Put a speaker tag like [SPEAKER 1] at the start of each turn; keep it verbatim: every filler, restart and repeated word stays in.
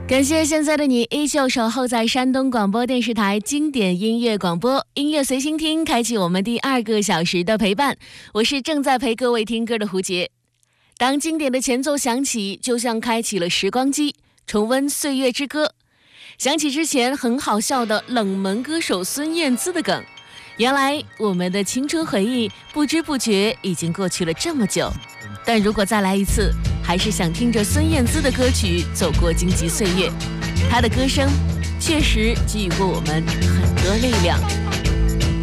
[SPEAKER 1] 感谢现在的你依旧守候在山东广播电视台经典音乐广播，音乐随心听，开启我们第二个小时的陪伴。我是正在陪各位听歌的胡杰。当经典的前奏响起，就像开启了时光机，重温岁月之歌。想起之前很好笑的冷门歌手孙燕姿的梗，原来我们的青春回忆不知不觉已经过去了这么久。但如果再来一次，还是想听着孙燕姿的歌曲走过荆棘岁月。她的歌声确实给予过我们很多力量。